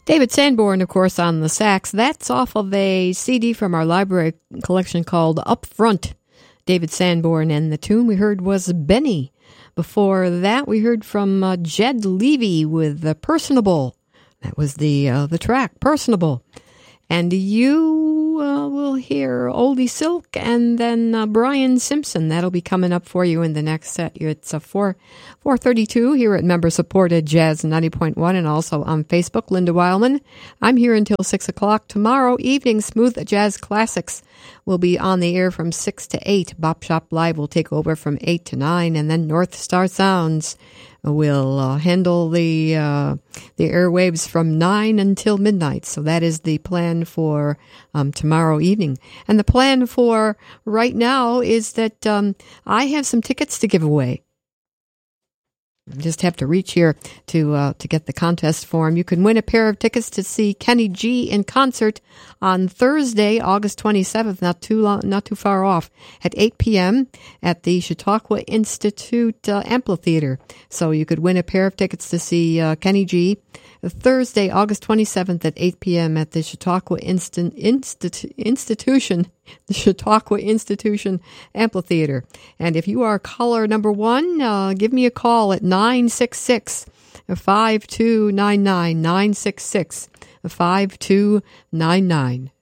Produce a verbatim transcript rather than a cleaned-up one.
David Sanborn, of course, on the sax. That's off of a C D from our library collection called Up Front. David Sanborn, and the tune we heard was Benny. Before that, we heard from uh, Jed Levy with uh, Personable. That was the uh, the track, Personable. And you uh, will hear Oldie Silk and then uh, Brian Simpson. That'll be coming up for you in the next set. It's a four four thirty two here at member supported Jazz ninety point one and also on Facebook. Linda Wildman. I'm here until six o'clock tomorrow evening. Smooth Jazz Classics will be on the air from six to eight. Bop Shop Live will take over from eight to nine, and then North Star Sounds will uh, handle the uh, the airwaves from nine until midnight. So that is the plan for um, tomorrow evening. And the plan for right now is that um, I have some tickets to give away. You just have to reach here to uh, to get the contest form. You can win a pair of tickets to see Kenny G in concert on Thursday, August twenty-seventh, not too long, not too far off, at eight p.m. at the Chautauqua Institute uh, Amphitheater. So you could win a pair of tickets to see uh, Kenny G Thursday, August twenty-seventh at eight p.m. at the Chautauqua Instin- Institu- Institution, the Chautauqua Institution Amphitheater. And if you are caller number one, uh, give me a call at nine six six, five two nine nine, nine six six, five two nine nine.